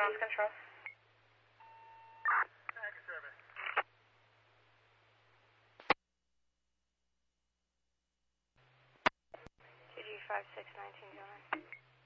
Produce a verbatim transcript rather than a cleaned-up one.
Lost control. T G five six nineteen, gentlemen.